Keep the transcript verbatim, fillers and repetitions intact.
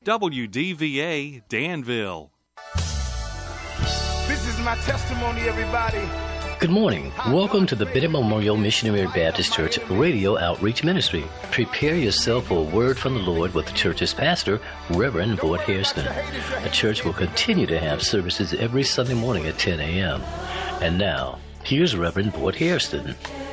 W D V A Danville. This is my testimony, everybody. Good morning. Welcome to the Bennett Memorial Missionary Baptist Church Radio Outreach Ministry. Prepare yourself for a word from the Lord with the church's pastor, Reverend Boyd Hairston. The church will continue to have services every Sunday morning at ten a.m. And now, here's Reverend Boyd Hairston.